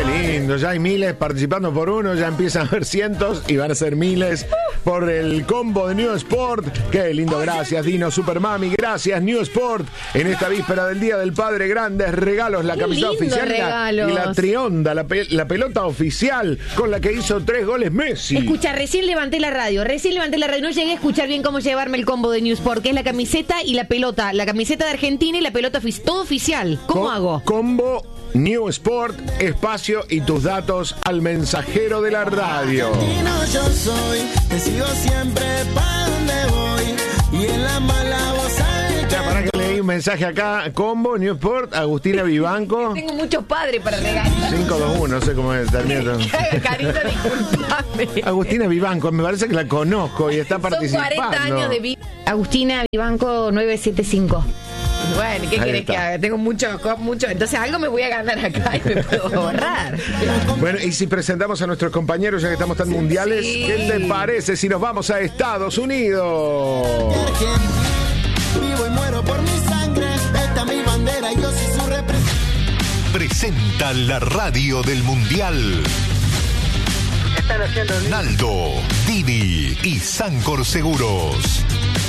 lindo, ya hay miles participando por uno, ya empiezan a haber cientos y van a ser miles por el combo de New Sport. Qué lindo, gracias Dino Supermami, gracias New Sport. En esta víspera del Día del Padre, grandes regalos, la camiseta oficial y la trionda, la pelota oficial con la que hizo 3 goles Messi. Escucha, recién levanté la radio, no llegué a escuchar bien cómo llevarme el combo de New Sport, que es la camiseta y la pelota, la camiseta de Argentina y la pelota todo oficial. ¿Cómo hago? Combo New Sport, espacio y tus datos al mensajero de la radio. Yo soy, te sigo siempre para donde voy y en la mala voz. Ya, para que leí un mensaje acá, combo New Sport, Agustina Vivanco. Tengo muchos padres para regalar. 521, no sé cómo es, termina. Carito, disculpame. Agustina Vivanco, me parece que la conozco y está participando. Son 40 años de Agustina Vivanco 975. Bueno, ¿qué querés que haga? Tengo mucho, entonces algo me voy a ganar acá y me puedo borrar. Bueno, y si presentamos a nuestros compañeros, ya que estamos tan mundiales, sí. ¿Qué te parece si nos vamos a Estados Unidos? Vivo y muero por mi sangre, esta mi bandera, yo soy su representante. Presenta la radio del mundial. Están haciendo Naldo, Didi y Sancor Seguros.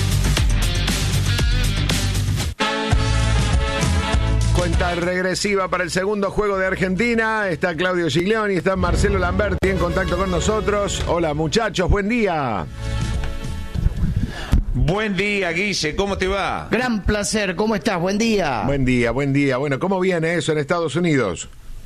Cuenta regresiva para el segundo juego de Argentina. Está Claudio Giglioni, está Marcelo Lamberti en contacto con nosotros. Hola muchachos, buen día. Buen día, Guille, ¿cómo te va? Gran placer, ¿cómo estás? Buen día. Buen día, buen día. Bueno, ¿cómo viene eso en Estados Unidos?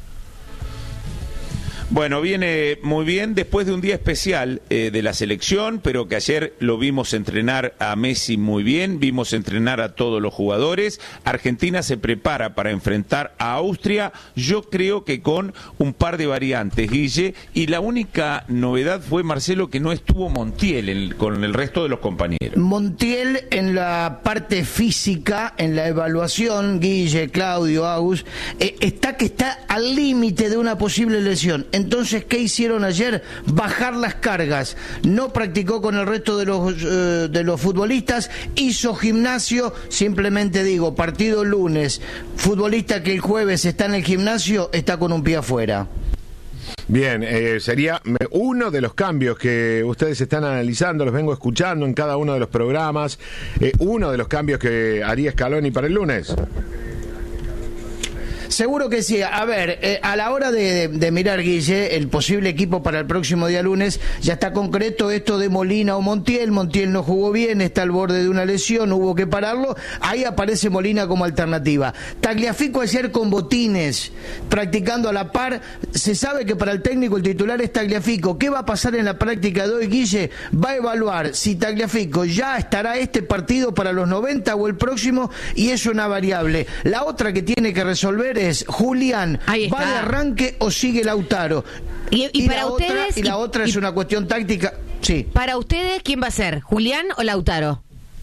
Bueno, viene muy bien después de un día especial de la selección, pero que ayer lo vimos entrenar a Messi muy bien, vimos entrenar a todos los jugadores. Argentina se prepara para enfrentar a Austria, yo creo que con un par de variantes, Guille, y la única novedad fue, Marcelo, que no estuvo Montiel con el resto de los compañeros. Montiel en la parte física, en la evaluación, Guille, Claudio, Agus, está al límite de una posible lesión. Entonces, ¿qué hicieron ayer? Bajar las cargas. No practicó con el resto de los futbolistas, hizo gimnasio, simplemente digo, partido lunes, futbolista que el jueves está en el gimnasio, está con un pie afuera. Bien, sería uno de los cambios que ustedes están analizando, los vengo escuchando en cada uno de los programas, uno de los cambios que haría Scaloni para el lunes. Seguro que sí. A ver, a la hora de mirar, Guille, el posible equipo para el próximo día lunes, ya está concreto esto de Molina o Montiel. Montiel no jugó bien, está al borde de una lesión, hubo que pararlo. Ahí aparece Molina como alternativa. Tagliafico ayer con botines, practicando a la par. Se sabe que para el técnico el titular es Tagliafico. ¿Qué va a pasar en la práctica de hoy, Guille? Va a evaluar si Tagliafico ya estará este partido para los 90 o el próximo, y es una variable. La otra que tiene que resolver es Julián, ¿va de arranque o sigue Lautaro? Y para ustedes... La otra es una cuestión táctica. Sí. Para ustedes, ¿quién va a ser? ¿Julián o Lautaro?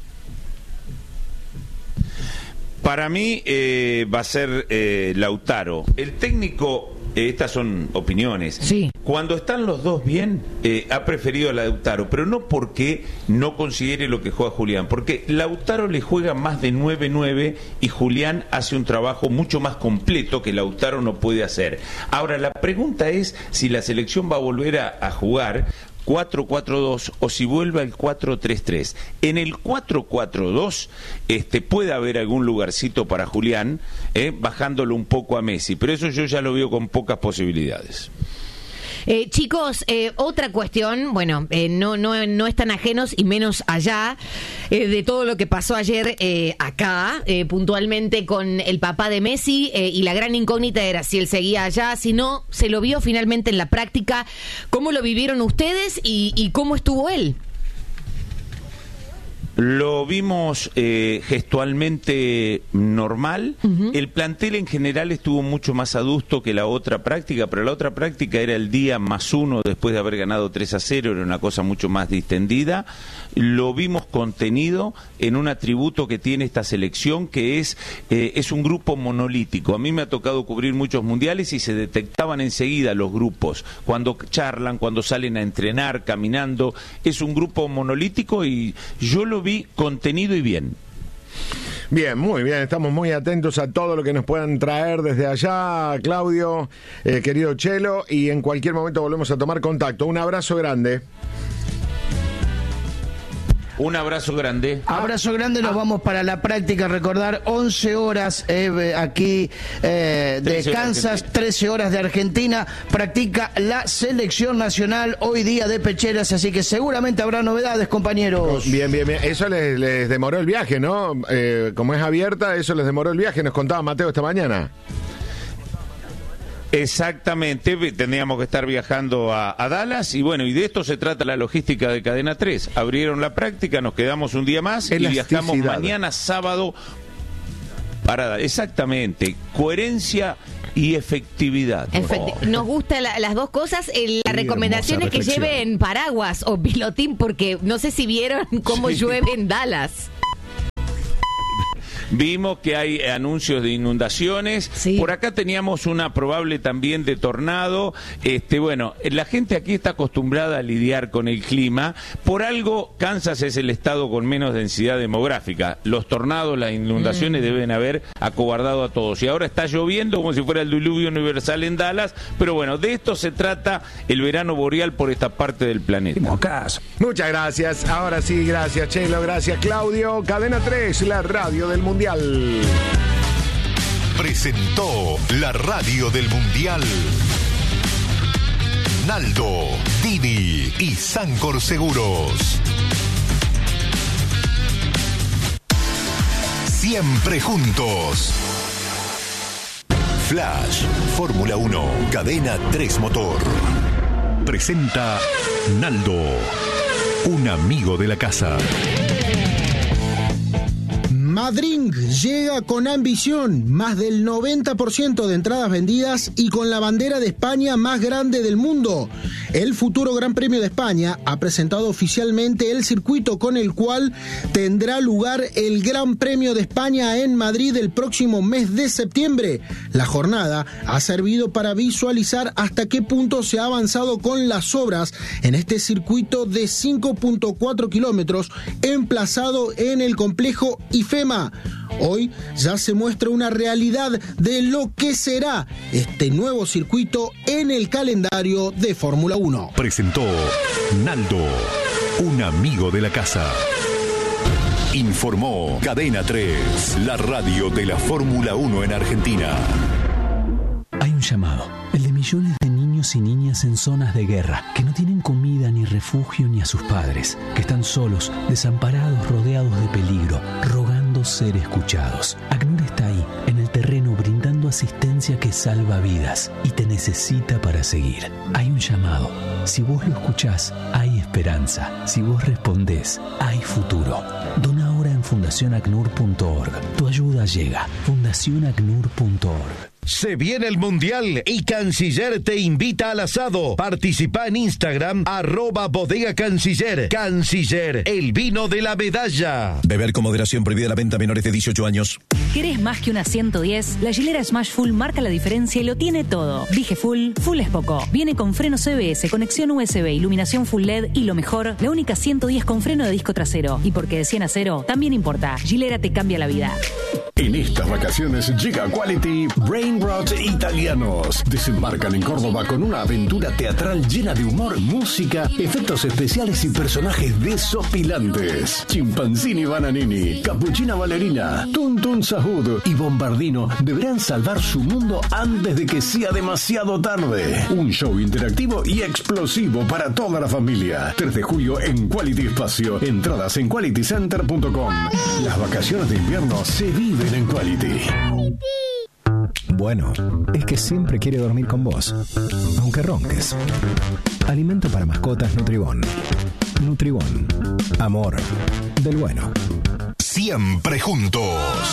Para mí va a ser Lautaro. El técnico... estas son opiniones. Sí. Cuando están los dos bien, ha preferido a Lautaro, pero no porque no considere lo que juega Julián, porque Lautaro le juega más de 9-9 y Julián hace un trabajo mucho más completo que Lautaro no puede hacer. Ahora, la pregunta es si la selección va a volver a jugar 4-4-2 o si vuelve al 4-3-3. En el 4-4-2 puede haber algún lugarcito para Julián, bajándolo un poco a Messi, pero eso yo ya lo veo con pocas posibilidades. Chicos, otra cuestión, bueno, no están ajenos y menos allá de todo lo que pasó ayer acá, puntualmente con el papá de Messi, y la gran incógnita era si él seguía allá, si no, se lo vio finalmente en la práctica. ¿Cómo lo vivieron ustedes y cómo estuvo él? Lo vimos gestualmente normal. Uh-huh. El plantel en general estuvo mucho más adusto que la otra práctica, pero la otra práctica era el día +1 después de haber ganado 3-0, era una cosa mucho más distendida. Lo vimos contenido en un atributo que tiene esta selección, que es un grupo monolítico. A mí me ha tocado cubrir muchos mundiales y se detectaban enseguida los grupos, cuando charlan, cuando salen a entrenar, caminando. Es un grupo monolítico y yo lo vi contenido y bien. Bien, muy bien, estamos muy atentos a todo lo que nos puedan traer desde allá, Claudio, querido Chelo, y en cualquier momento volvemos a tomar contacto. Un abrazo grande. Un abrazo grande. Abrazo grande, nos vamos para la práctica. Recordar 11 horas aquí de Kansas, 13 horas de Argentina. Practica la selección nacional hoy día de pecheras, así que seguramente habrá novedades, compañeros. Bien. Eso les demoró el viaje, ¿no? Como es abierta, eso les demoró el viaje, nos contaba Mateo esta mañana. Exactamente, teníamos que estar viajando a Dallas y bueno, y de esto se trata la logística de Cadena 3. Abrieron la práctica, nos quedamos un día más y viajamos mañana sábado para Dallas. Exactamente, coherencia y efectividad. Nos gustan las dos cosas. La recomendación es que lleven paraguas o pilotín porque no sé si vieron cómo llueve en Dallas. Vimos que hay anuncios de inundaciones. Sí. Por acá teníamos una probable también de tornado. Bueno, la gente aquí está acostumbrada a lidiar con el clima. Por algo, Kansas es el estado con menos densidad demográfica. Los tornados, las inundaciones deben haber acobardado a todos. Y ahora está lloviendo como si fuera el diluvio universal en Dallas. Pero bueno, de esto se trata el verano boreal por esta parte del planeta. Muchas gracias. Ahora sí, gracias Chelo, gracias Claudio. Cadena 3, la radio del mundo. Presentó la radio del Mundial Naldo, Didi y Sancor Seguros. Siempre juntos. Flash, Fórmula 1, Cadena 3 Motor. Presenta Naldo, un amigo de la casa. Madrid llega con ambición, más del 90% de entradas vendidas y con la bandera de España más grande del mundo. El futuro Gran Premio de España ha presentado oficialmente el circuito con el cual tendrá lugar el Gran Premio de España en Madrid el próximo mes de septiembre. La jornada ha servido para visualizar hasta qué punto se ha avanzado con las obras en este circuito de 5.4 kilómetros emplazado en el complejo IFEMA. Hoy ya se muestra una realidad de lo que será este nuevo circuito en el calendario de Fórmula 1. Presentó Naldo, un amigo de la casa. Informó Cadena 3, la radio de la Fórmula 1 en Argentina. Hay un llamado, el de millones de niños y niñas en zonas de guerra, que no tienen comida ni refugio ni a sus padres, que están solos, desamparados, rodeados de peligro, rogando ser escuchados. ACNUR está ahí, en el terreno, brindando asistencia que salva vidas y te necesita para seguir. Hay un llamado. Si vos lo escuchás, hay esperanza. Si vos respondés, hay futuro. Dona ahora en fundacionacnur.org. Tu ayuda llega. fundacionacnur.org. Se viene el Mundial y Canciller te invita al asado. Participa en Instagram, @Bodega Canciller. Canciller, el vino de la medalla. Beber con moderación, prohibida la venta a menores de 18 años. ¿Querés más que una 110? La Gilera Smash Full marca la diferencia y lo tiene todo. Dije full es poco. Viene con freno CBS, conexión USB, iluminación full LED y lo mejor, la única 110 con freno de disco trasero. Y porque de 100 a 0 también importa. Gilera te cambia la vida. En estas vacaciones llega Quality Brain Rot Italianos. Desembarcan en Córdoba con una aventura teatral llena de humor, música, efectos especiales y personajes desopilantes. Chimpanzini Bananini, Capuchina Ballerina, Tuntun Sahud y Bombardino deberán salvar su mundo antes de que sea demasiado tarde. Un show interactivo y explosivo para toda la familia. 3 de julio en Quality Espacio. Entradas en qualitycenter.com. Las vacaciones de invierno se viven en Quality. Bueno, es que siempre quiere dormir con vos, aunque ronques. Alimento para mascotas Nutribón. Nutribón. Amor del bueno. Siempre juntos.